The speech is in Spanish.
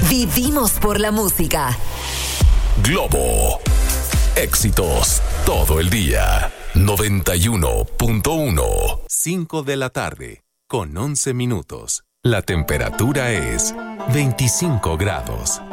Vivimos por la música. Globo. Éxitos todo el día. 91.1. 5 de la tarde, con 11 minutos. La temperatura es 25 grados.